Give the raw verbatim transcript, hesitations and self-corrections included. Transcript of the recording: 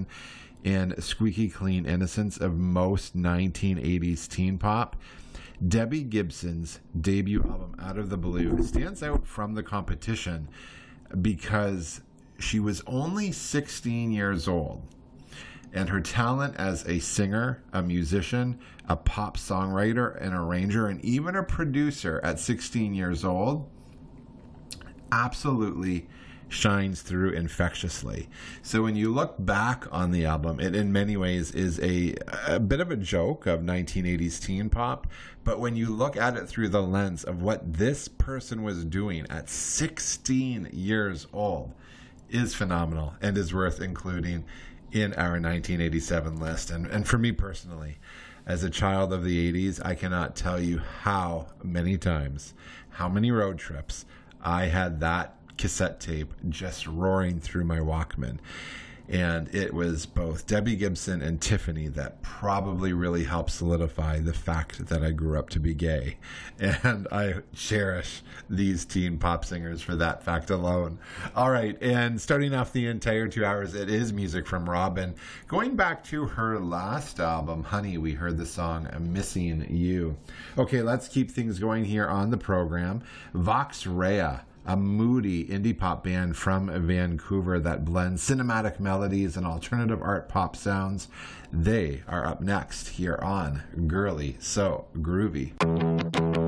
and squeaky clean innocence of most nineteen eighties teen pop, Debbie Gibson's debut album, Out of the Blue, stands out from the competition because she was only sixteen years old. And her talent as a singer, a musician, a pop songwriter, an arranger, and even a producer at sixteen years old absolutely shines through infectiously. So when you look back on the album, it in many ways is a, a bit of a joke of nineteen eighties teen pop. But when you look at it through the lens of what this person was doing at sixteen years old, is phenomenal and is worth including in our nineteen eighty-seven list. And, and for me personally, as a child of the eighties, I cannot tell you how many times, how many road trips I had that cassette tape just roaring through my Walkman. And it was both Debbie Gibson and Tiffany that probably really helped solidify the fact that I grew up to be gay. And I cherish these teen pop singers for that fact alone. All right, and starting off the entire two hours, it is music from Robyn. Going back to her last album, Honey, we heard the song Missing You. Okay, let's keep things going here on the program. Vox Rea, a moody indie pop band from Vancouver that blends cinematic melodies and alternative art pop sounds. They are up next here on Girly So Groovy.